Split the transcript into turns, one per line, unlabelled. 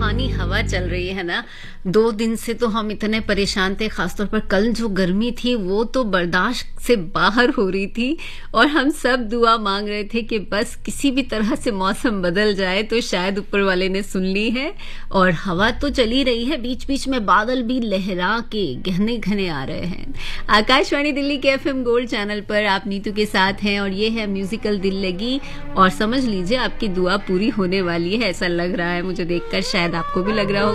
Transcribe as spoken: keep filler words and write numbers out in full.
सुहानी हवा चल रही है ना। दो दिन से तो हम इतने परेशान थे, खासतौर पर कल जो गर्मी थी वो तो बर्दाश्त से बाहर हो रही थी और हम सब दुआ मांग रहे थे कि बस किसी भी तरह से मौसम बदल जाए। तो शायद ऊपर वाले ने सुन ली है और हवा तो चली रही है, बीच बीच में बादल भी लहरा के घने घने आ रहे हैं। आकाशवाणी दिल्ली के एफ एम गोल्ड चैनल पर आप नीतू के साथ हैं और ये है म्यूजिकल दिल लगी। और समझ लीजिए आपकी दुआ पूरी होने वाली है, ऐसा लग रहा है मुझे देखकर, शायद आपको भी लग रहा हो।